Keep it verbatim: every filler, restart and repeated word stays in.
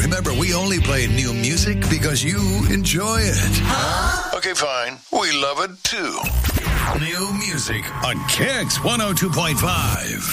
Remember, we only play new music because you enjoy it. Huh? Okay, fine. We love it, too. New music on Kicks one oh two point five.